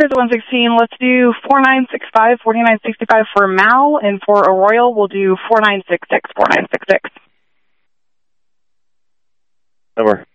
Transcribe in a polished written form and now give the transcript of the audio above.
Cruiser 116, let's do 4965, 4965 for Mal, and for Arroyo, we'll do 4966, 4966. Over.